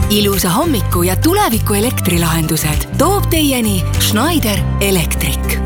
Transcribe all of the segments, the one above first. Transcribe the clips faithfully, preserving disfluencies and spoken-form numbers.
Ilusa hommiku ja tuleviku elektrilahendused toob teieni Schneider Electric.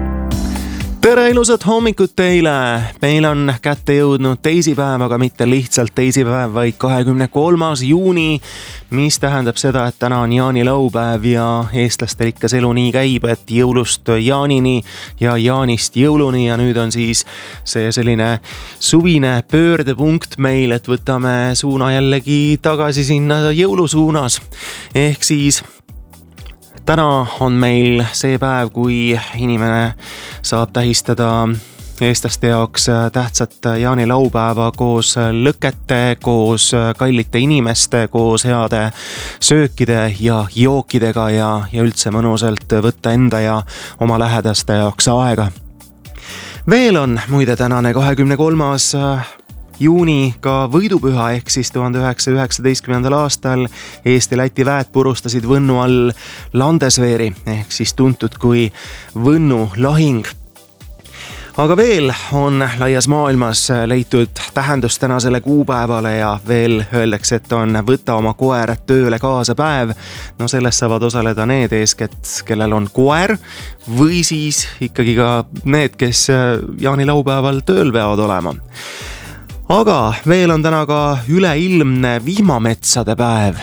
Tere ilusat hommikut teile! Meil on kätte jõudnud teisipäev, aga mitte lihtsalt teisipäev, vaid kahekümne kolmas juuni, mis tähendab seda, et täna on jaanilaupäev ja eestlastel ikka elu nii käib, et jõulust jaanini ja jaanist jõuluni ja nüüd on siis see selline suvine pöördepunkt meil, et võtame suuna jällegi tagasi sinna jõulusuunas. Ehk siis täna on meil see päev, kui inimene saab tähistada eestlaste jaoks tähtsat jaanilaupäeva koos lõkete, koos kallite inimeste, koos heade söökide ja jookidega ja, ja üldse mõnusalt võtta enda ja oma lähedaste jaoks aega. Veel on muide tänane kahekümne kolmas juuni ka võidupüha ehk siis tuhande üheksasaja üheksateistkümnendal aastal Eesti-Läti väed purustasid Võnnu all Landesveeri ehk siis tuntud kui Võnnu lahing. Aga veel on laias maailmas leitud tähendus tänasele kuupäevale ja veel öeldakse, et on võtta oma koer tööle kaasa päev. No sellest saavad osaleda need eeskätt, kellel on koer või siis ikkagi ka need, kes jaanilaupäeval tööl peavad olema. Aga veel on täna ka üleilmne vihmametsade päev.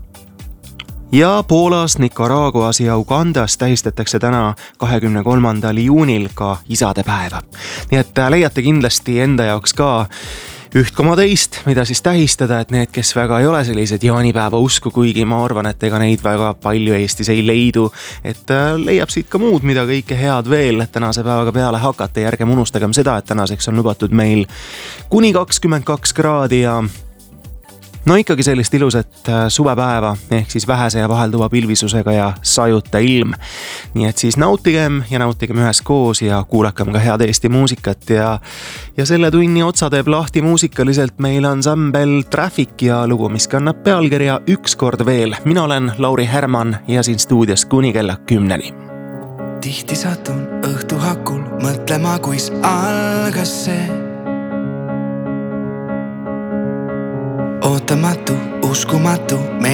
Ja Poolas, Nicaraguas ja Ugandas tähistatakse täna kahekümne kolmandal juunil ka isade päeva. Nii et leiate kindlasti enda jaoks ka üht koma teist, mida siis tähistada, et need, kes väga ei ole sellised jaanipäeva usku, kuigi ma arvan, et ega neid väga palju Eestis ei leidu, et leiab siit ka muud, mida kõike head veel tänase päevaga peale hakata ja ärgem unustagem seda, et tänaseks on lubatud meil kuni kakskümmend kaks kraadi ja no ikkagi sellist ilusat suvepäeva ehk siis vähese ja vahelduva pilvisusega ja sajuta ilm. Nii et siis nautigem ja nautigem ühes koos ja kuulakam ka head Eesti muusikat ja, ja selle tunni otsa teeb lahti muusikaliselt meil ansambel Traffic ja lugu, mis kannab pealkirja Üks kord veel. Mina olen Lauri Herman ja siin stuudios kuni kella kümneni. Tihti satun õhtu hakul mõtlema, kuis algas see ootamatu, uskumatu.